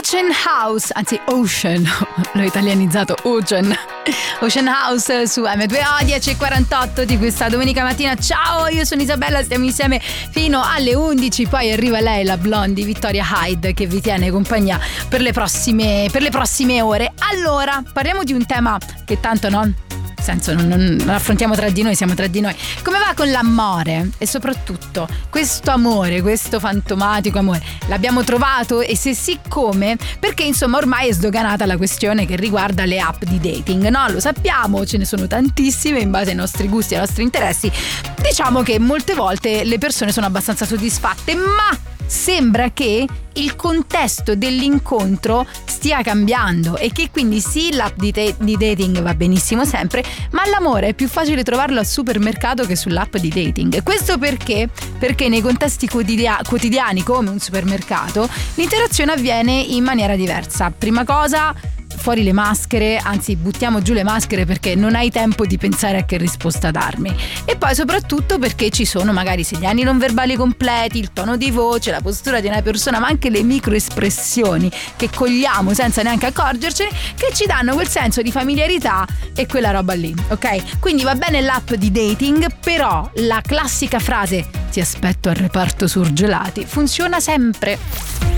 Ocean House, anzi Ocean, l'ho italianizzato, Ocean House su M2O 10:48 di questa domenica mattina. Ciao, io sono Isabella, stiamo insieme fino alle 11, poi arriva lei, la blondie Vittoria Hyde, che vi tiene compagnia per le prossime ore. Allora, parliamo di un tema che tanto non affrontiamo tra di noi, siamo tra di noi. Come va con l'amore? E soprattutto questo amore, questo fantomatico amore, l'abbiamo trovato? E se sì, come? Perché insomma ormai è sdoganata la questione che riguarda le app di dating, no? Lo sappiamo, ce ne sono tantissime in base ai nostri gusti e ai nostri interessi. Diciamo che molte volte le persone sono abbastanza soddisfatte, ma sembra che il contesto dell'incontro stia cambiando e che quindi sì, l'app di dating va benissimo sempre, ma l'amore è più facile trovarlo al supermercato che sull'app di dating. Questo perché nei contesti quotidiani come un supermercato l'interazione avviene in maniera diversa. Prima cosa, fuori le maschere, anzi buttiamo giù le maschere perché non hai tempo di pensare a che risposta darmi. E poi soprattutto perché ci sono magari segnali non verbali completi, il tono di voce, la postura di una persona, ma anche le microespressioni che cogliamo senza neanche accorgercene, che ci danno quel senso di familiarità e quella roba lì, ok? Quindi va bene l'app di dating, però la classica frase "ti aspetto al reparto surgelati" funziona sempre.